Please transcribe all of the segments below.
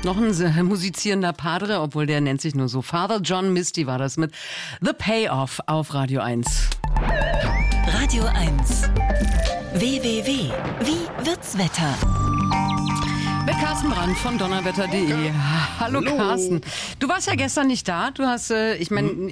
Noch ein musizierender Padre, obwohl der nennt sich nur so. Father John Misty war das mit The Payoff auf Radio 1. Radio 1. www. Wie wird's Wetter? Mit Carsten Brandt von donnerwetter.de. Hallo Carsten. Du warst ja gestern nicht da. Du hast, ich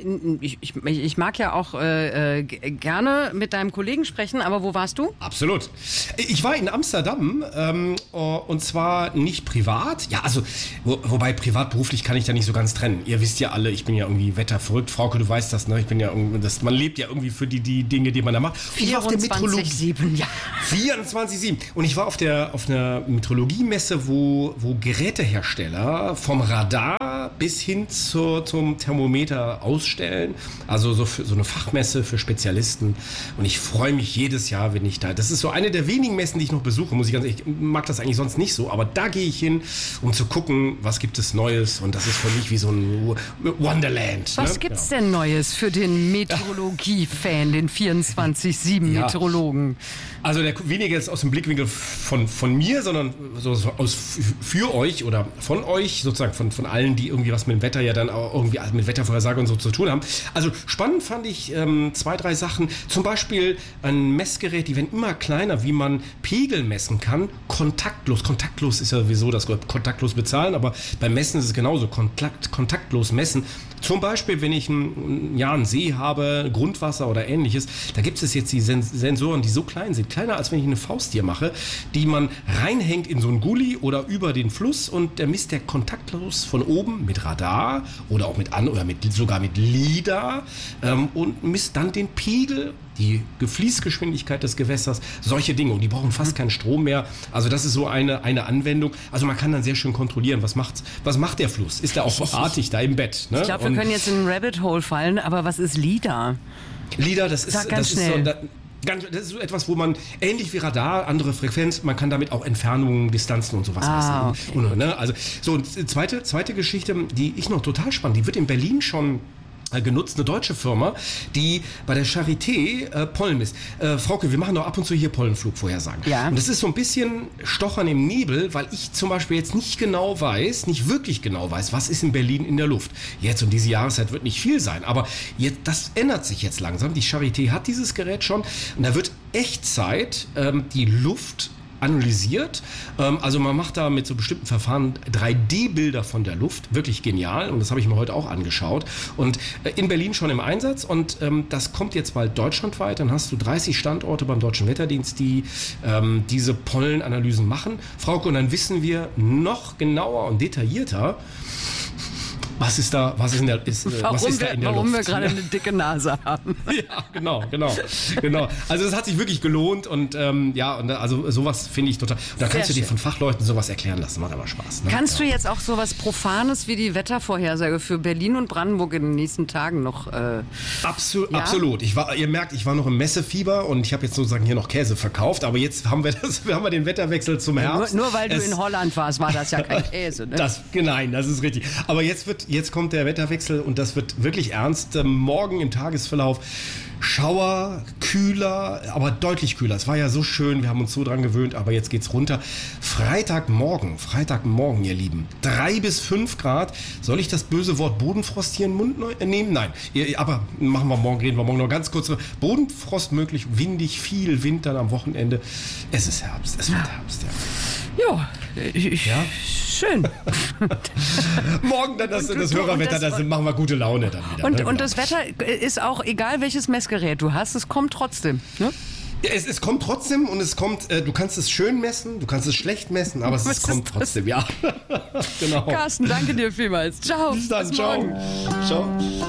mag ja auch gerne mit deinem Kollegen sprechen, aber wo warst du? Absolut. Ich war in Amsterdam und zwar nicht privat. Ja, also, wobei privat, beruflich kann ich da nicht so ganz trennen. Ihr wisst ja alle, ich bin ja irgendwie wetterverrückt. Frauke, du weißt das, ne? Ich bin ja man lebt ja irgendwie für die Dinge, die man da macht. 24/7, ja. 24/7. Und ich war auf einer Meteorologiemesse, wo Gerätehersteller vom Radar bis hin zum Thermometer ausstellen. Also so eine Fachmesse für Spezialisten. Und ich freue mich jedes Jahr, wenn ich da... Das ist so eine der wenigen Messen, die ich noch besuche, muss ich ganz ehrlich... Ich mag das eigentlich sonst nicht so, aber da gehe ich hin, um zu gucken, was gibt es Neues. Und das ist für mich wie so ein Wonderland. Was gibt's denn Neues für den Meteorologie-Fan, den 24/7-Meteorologen? Also weniger jetzt aus dem Blickwinkel von mir, sondern so für euch oder von euch, sozusagen von allen, die irgendwie was mit dem Wetter ja dann auch irgendwie mit Wettervorhersage und so zu tun haben. Also spannend fand ich 2, 3 Sachen. Zum Beispiel ein Messgerät, die werden immer kleiner, wie man Pegel messen kann, kontaktlos. Kontaktlos ist ja sowieso das kontaktlos bezahlen, aber beim Messen ist es genauso, kontaktlos messen. Zum Beispiel, wenn ich einen See habe, Grundwasser oder ähnliches, da gibt es jetzt die Sensoren, die so klein sind, kleiner als wenn ich eine Fausttier mache, die man reinhängt in so einen Gully oder über den Fluss und der misst der kontaktlos von oben mit Radar oder auch sogar mit LIDAR und misst dann den Pegel, die Fließgeschwindigkeit des Gewässers, solche Dinge. Und die brauchen fast keinen Strom mehr. Also das ist so eine Anwendung. Also man kann dann sehr schön kontrollieren, was macht der Fluss? Ist der auch artig da im Bett? Ne? Ich glaube, wir können jetzt in ein Rabbit Hole fallen, aber was ist LIDAR? LIDAR, das ist so etwas, wo man, ähnlich wie Radar, andere Frequenz, man kann damit auch Entfernungen, Distanzen und sowas messen. Okay. Ne? Also, so, und zweite Geschichte, die ich noch total spannend, die wird in Berlin schon genutzt, eine deutsche Firma, die bei der Charité Pollen misst. Frauke, wir machen doch ab und zu hier Pollenflugvorhersagen. Ja. Und das ist so ein bisschen Stochern im Nebel, weil ich zum Beispiel jetzt nicht wirklich genau weiß, was ist in Berlin in der Luft. Jetzt um diese Jahreszeit wird nicht viel sein, aber das ändert sich jetzt langsam. Die Charité hat dieses Gerät schon und da wird Echtzeit die Luft analysiert. Also man macht da mit so bestimmten Verfahren 3D-Bilder von der Luft. Wirklich genial. Und das habe ich mir heute auch angeschaut. Und in Berlin schon im Einsatz. Und das kommt jetzt bald deutschlandweit. Dann hast du 30 Standorte beim Deutschen Wetterdienst, die diese Pollenanalysen machen. Frauke, und dann wissen wir noch genauer und detaillierter, was ist da in der Luft? Warum wir gerade eine dicke Nase haben. Ja, genau. Also das hat sich wirklich gelohnt und also sowas finde ich total. Und da kannst du dir von Fachleuten sowas erklären lassen, macht aber Spaß. Ne? Kannst du jetzt auch sowas Profanes wie die Wettervorhersage für Berlin und Brandenburg in den nächsten Tagen noch? Absolut. Ihr merkt, ich war noch im Messefieber und ich habe jetzt sozusagen hier noch Käse verkauft, aber jetzt haben wir den Wetterwechsel zum Herbst. Nur weil du in Holland warst, war das ja kein Käse. Ne? Nein, das ist richtig. Aber jetzt kommt der Wetterwechsel und das wird wirklich ernst. Morgen im Tagesverlauf Schauer, kühler, aber deutlich kühler. Es war ja so schön, wir haben uns so dran gewöhnt, aber jetzt geht's runter. Freitagmorgen, ihr Lieben, 3 bis 5 Grad. Soll ich das böse Wort Bodenfrost hier in den Mund nehmen? Nein, aber reden wir morgen noch ganz kurz. Bodenfrost möglich, windig, viel Wind dann am Wochenende. Es ist Herbst, es wird Herbst, ja. Ja, schön. Morgen dann das Hörerwetter, das machen wir gute Laune dann wieder. Und das Wetter ist auch, egal welches Messgerät du hast, es kommt trotzdem, ne? Es kommt trotzdem und du kannst es schön messen, du kannst es schlecht messen, aber es kommt trotzdem, ja. Genau. Carsten, danke dir vielmals. Ciao. Bis dann, ciao. Ciao.